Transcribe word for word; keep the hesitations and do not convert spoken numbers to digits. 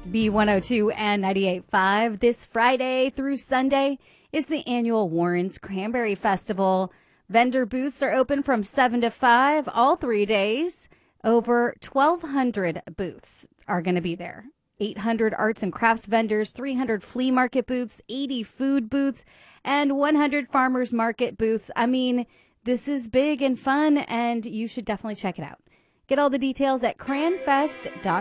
B one oh two and ninety-eight point five. This Friday through Sunday is the annual Warren's Cranberry Festival. Vendor booths are open from seven to five all three days. Over twelve hundred booths are going to be there. eight hundred arts and crafts vendors, three hundred flea market booths, eighty food booths, and one hundred farmers market booths. I mean, this is big and fun, and you should definitely check it out. Get all the details at cranfest dot com.